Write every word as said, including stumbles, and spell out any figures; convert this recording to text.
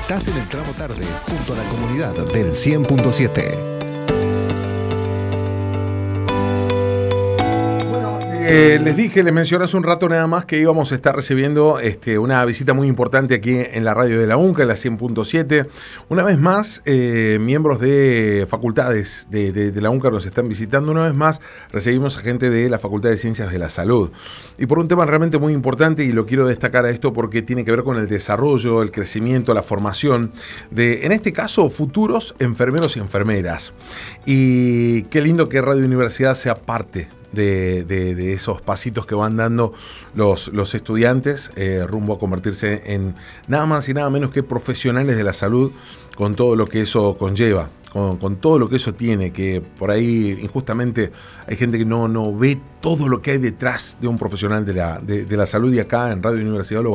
Estás en el tramo tarde, junto a la comunidad del cien punto siete. Eh, les dije, les mencioné hace un rato nada más que íbamos a estar recibiendo este, una visita muy importante aquí en la radio de la UNCA, en la cien punto siete. Una vez más, eh, miembros de facultades de, de, de la UNCA nos están visitando. Una vez más, recibimos a gente de la Facultad de Ciencias de la Salud. Y por un tema realmente muy importante, y lo quiero destacar a esto porque tiene que ver con el desarrollo, el crecimiento, la formación de, en este caso, futuros enfermeros y enfermeras. Y qué lindo que Radio Universidad sea parte De, de, de esos pasitos que van dando los, los estudiantes eh, rumbo a convertirse en nada más y nada menos que profesionales de la salud, con todo lo que eso conlleva, con, con todo lo que eso tiene, que por ahí injustamente hay gente que no, no ve todo lo que hay detrás de un profesional de la, de, de la salud, y acá en Radio Universidad lo